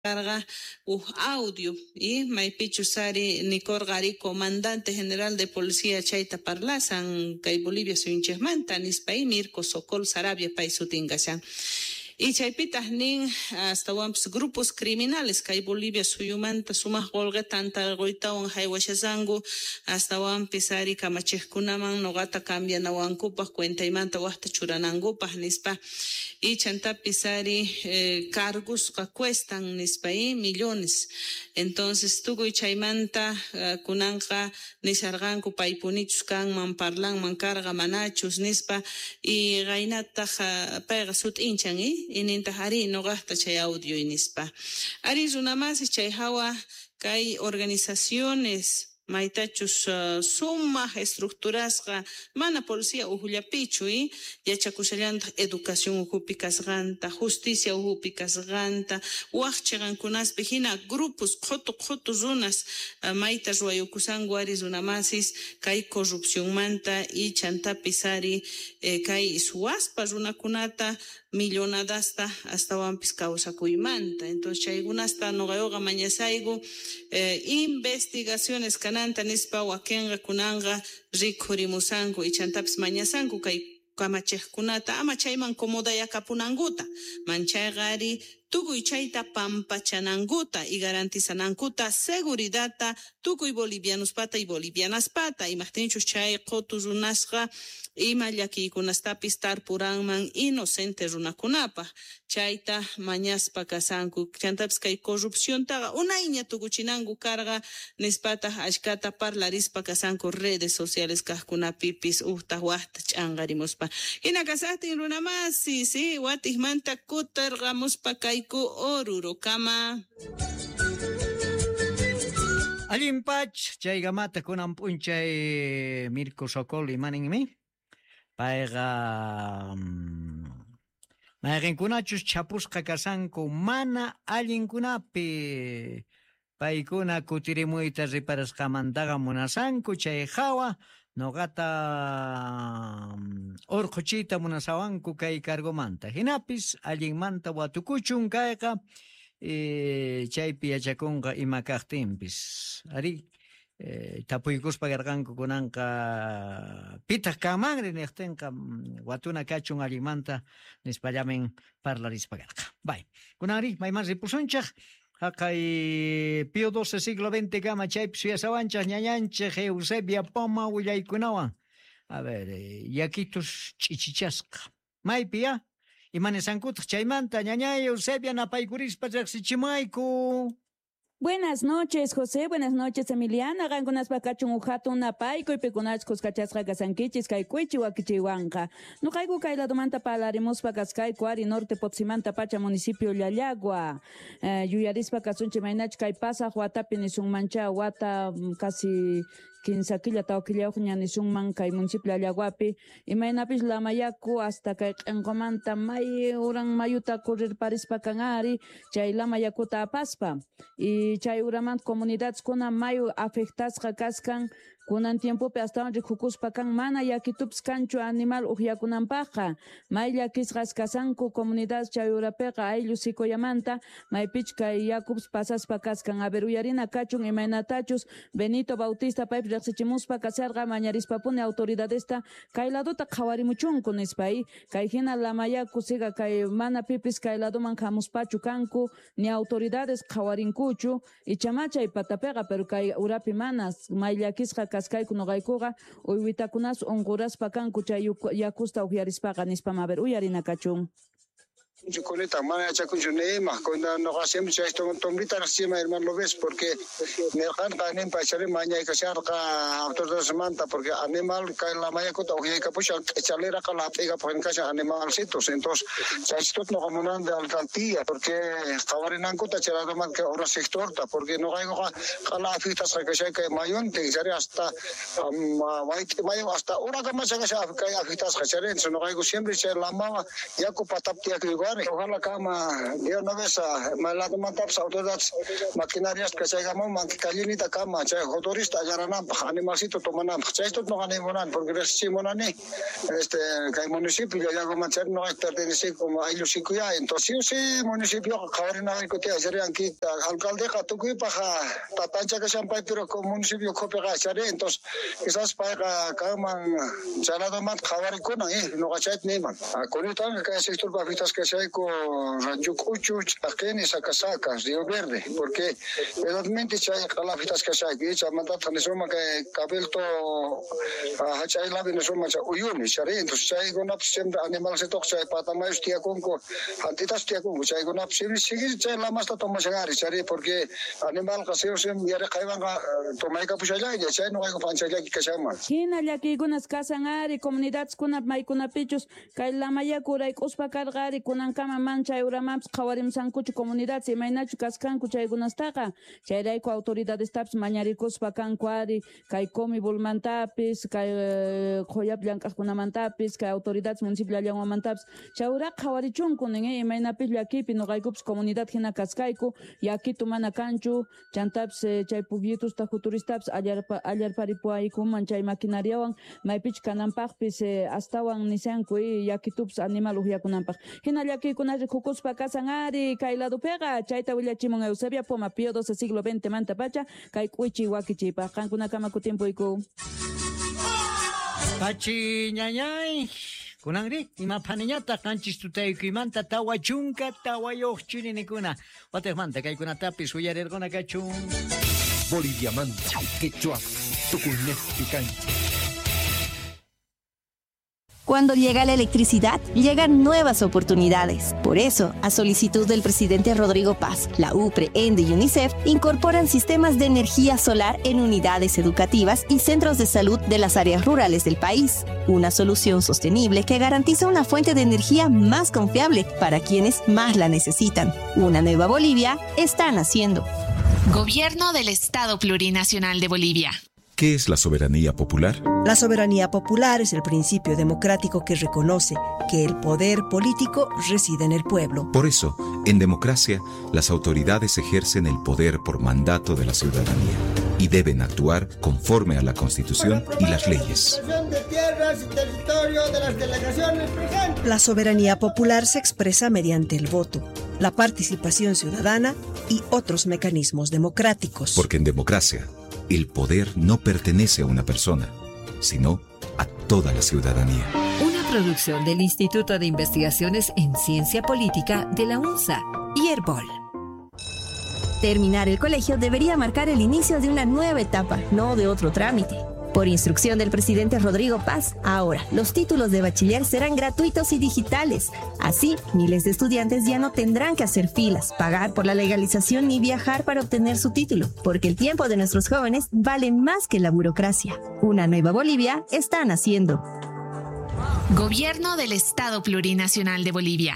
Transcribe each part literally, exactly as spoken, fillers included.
carga uh, audio y maypichu sari nikorgari comandante general de policía chaita parlasan kay Bolivia suyunchejmanta nispay Mirko Sokol Sarabia paisutingashan. Y chaypitas nin hasta wamps grupos criminales kay Bolivia suyumanta sumah golga tanta goitawan haywashazangu hasta wampisari kamachejkunaman nogata cambianawankupas cuentaymanta waqta churanankupas nispa y chantapisari eh, cargos que cuestan nispa y millones. Entonces tukuy chaymanta uh, kunanqa nisarganku paypunichus kanman parlanman karga manachus nispa y gaynata uh, payqa sut inchan y ininta hari nogasta chay audio inispa. Ari runamasi chay hawa kay organizaciones maitachus uh, suma estructurasqa mana policía uhullapichu y yachakushallanta educación uhupikasqanta, justicia uhupikasqanta, waqchiqankunaspi hina grupos qhutu qhutu runas uh, maita ruwayukusanku ari runamasis kay corrupción manta y chantapisari eh, kay suwaspa runakunata millonadasta hasta wampis kawsakuymanta. Entonces chaykunasta noqayuqa mañasayku eh, investigaciones kananta nispa wakinqa kunanqa rikhurimusanku y chantapis mañasanku kay kamachejkunata ama chayman comodayakapunankuta manchayqa tukuy chayta pampachanankuta y garantizanankuta seguridadta tukuy bolivianuspata y bolivianaspata imaqtinchus chay qutu runasqa ima llakiykunastapis tarpuranman inocente runakunapa chayta mañaspa kasanku chantapis kay corrupciontaqa unayña tukuchinanku karqa nispata ashkata parlarispa kasanku redes sociales kaqkunapipis uhtaq waqta ch'anqarimuspa hina kasaqtin runamasi si watijmanta kutarqamuspa kayku orurokama. Allimpach chaygamata kunan p'unchay Mirko Sokol imaninmi payqa mayqinkunachus chapusqa kasanku mana allinkunapi paykuna kutirimuyta riparasqamantaqa munasanku chay hawa noqata urquchiyta munasawanku kay cargomanta hinapis allinmanta watukuchun kayqa e, chaypi yachakunqa ima kaqtinpis ari e, tapuykuspa karqanku kunanqa pitaq kanmanri niqtinqa watuna kachun allinmanta nispallamin parlarispa karqa bay kunanri mayman ripusunchaq haqay Pío doce siglo veinte kama chaypi suyasawanchaq ñañanchaq Eusebia Poma willaykunawan a ver eh, yakitus ch'ichichasqa maypi ya imanesankutaq chaymanta ñañay Eusebia napaykurispa riqsichimayku. Buenas noches, José. Buenas noches, Emiliana. Gangunas bakachun ujato una paico y peconach coscachasca gasanquichis caikuichi wakichihuanca. No caigo caila domanta palaremos pacascai cuari norte potsimanta pacha municipio Llallagua. Eh, yuyarispa casunche mainach caipasa huatapi ni mancha wata casi quince killa tawkilla ni summan kay municipio Llallaguapi imaynapis lamayaku hasta kay qenqomanta may uran mayuta correr parispa kanari chay lamayakuta apaspa y chay uramant comunidades kuna mayu afectasqa kaskan kunan tiempopi hasta rikukuspa kan mana yakitups kanchu animal uqyakunanpaqa may llakisqas kasanku comunidades chay urapiqa ayllu sikoyamanta maypich kay yakups pasaspa kaskan a ver uyarina kachun imaynatachus Benito Bautista paypi riqsichimuspa kasarqa mañarispapuni autoridadesta kay ladota qhawarimuchunku nispay kay hina lamayaku siga kay mana pipis kay ladoman hamuspachu kanku ni autoridades qhawarinkuchu y chamachay patapiqa pero kay urapi manas may llakisqa kaskayku noqaykuqa uywitakunas unquraspa kanku chay yakusta uyarispaqa nispama a ver uyarina kachun. Yo con esta manera ya con yo neema cuando no hacemos esto con tombita recién hermano lo ves porque me han ganen para echarle maña y que sea autoridad semanta porque animal que la maña con oye que pues echarle la cala pega por en casa animalcitos entonces ya esto no como una de alcaldía porque estaban en anco tachera de man que ahora se extorta porque no hay cala fiestas que sea que mayonte y hasta mayo hasta ahora que más que sea que fiestas que sea no hay siempre ser la mama ya con pataptia que igual Chare, ojalá cama, de una vez a malado mantaps autoridades maquinarias que se llaman mancalinita cama, che motorista yaranam, animalcito tomanam, che esto no gane monan, porque es simonani, este, que el municipio ya como manchar no es pertenece como a ilusicuya, entonces sí municipio cabrina que te hacer aquí, alcalde Katuki paja, tatancha que se han pero como municipio copia Chare, entonces quizás para cama, charado man cabaricona, eh, no gachet ni man, con esto que es esto para fitas que se con Ranchucuchu, Chaqueni, Sacasacas, Río Verde, porque realmente hay calafitas que se hay, que se manda tan suma que cabelto a Hachay la Venezuela, Uyuni, Chare, entonces hay una opción de animales se toca, para más tía con antitas tía con, hay una opción, sigue la más la toma llegar, Chare, porque animal que se usa, mira que van a tomar capuchalla, y ya no hay panchalla que se llama. Hina ya que unas casangari, comunidades con maicuna pichos, que la maya cura y cospa cargari, con ancama mancha, euramaps, kawarim sankuchu comunidades, y mainachu cascan, cuchay gunas taca, chayraico autoridades taps, mañaricos pacancuari, kai comi bulmantapis, kai joyap blancas con amantapis, kai autoridades municipales llamantaps, chaura kawarichun con en mainapis yakipi, no gaikups comunidad hina cascaico, yaki tumana canchu, chantaps, chay pugitus tajuturistaps, ayer ayer paripuaiku, manchay maquinariawan, maipich canampapis, astawan nisanku, yakitups animal ujiakunampaj. Hina yaki kunaji kukuspa kasangari, kai lado pega, chaita willachimon Eusebia, poma pío doce siglo veinte manta pacha, kai kuichi wakichipa, kankuna kama kutimpo iku. Pachi ñañay, kunangri, ima paniñata kanchis tutayku imanta tawa chunka, tawa yochini nikuna. Watejmanta kai kuna tapis uyarergona kachun. Bolivia manta, quechua, tukunesti cancha. Cuando llega la electricidad, llegan nuevas oportunidades. Por eso, a solicitud del presidente Rodrigo Paz, la U P R E, ENDE y UNICEF incorporan sistemas de energía solar en unidades educativas y centros de salud de las áreas rurales del país. Una solución sostenible que garantiza una fuente de energía más confiable para quienes más la necesitan. Una nueva Bolivia está naciendo. Gobierno del Estado Plurinacional de Bolivia. ¿Qué es la soberanía popular? La soberanía popular es el principio democrático que reconoce que el poder político reside en el pueblo. Por eso, en democracia, las autoridades ejercen el poder por mandato de la ciudadanía y deben actuar conforme a la Constitución y las leyes. La soberanía popular se expresa mediante el voto, la participación ciudadana y otros mecanismos democráticos. Porque en democracia, el poder no pertenece a una persona, sino a toda la ciudadanía. Una producción del Instituto de Investigaciones en Ciencia Política de la UNSA y Herbol. Terminar el colegio debería marcar el inicio de una nueva etapa, no de otro trámite. Por instrucción del presidente Rodrigo Paz, ahora los títulos de bachiller serán gratuitos y digitales. Así, miles de estudiantes ya no tendrán que hacer filas, pagar por la legalización ni viajar para obtener su título, porque el tiempo de nuestros jóvenes vale más que la burocracia. Una nueva Bolivia está naciendo. Gobierno del Estado Plurinacional de Bolivia.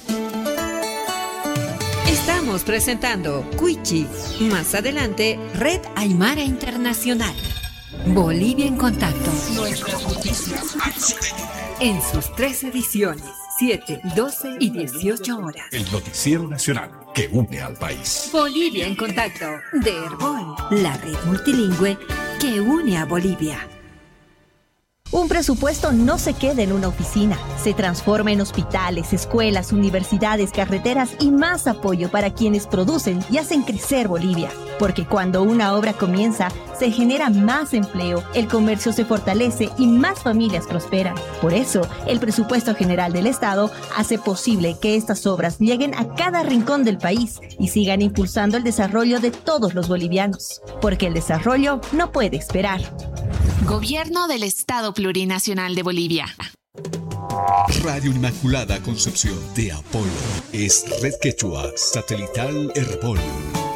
Estamos presentando Cuichi. Más adelante, Red Aymara Internacional. Bolivia en Contacto. Nuestras noticias en sus tres ediciones, siete, doce y dieciocho horas. El noticiero nacional que une al país. Bolivia en Contacto, de Herbol, la red multilingüe que une a Bolivia. Un presupuesto no se queda en una oficina, se transforma en hospitales, escuelas, universidades, carreteras y más apoyo para quienes producen y hacen crecer Bolivia. Porque cuando una obra comienza, se genera más empleo, el comercio se fortalece y más familias prosperan. Por eso, el presupuesto general del Estado hace posible que estas obras lleguen a cada rincón del país y sigan impulsando el desarrollo de todos los bolivianos. Porque el desarrollo no puede esperar. Gobierno del Estado Plurinacional de Bolivia. Radio Inmaculada Concepción de Apolo es Red Quechua Satelital Herbol.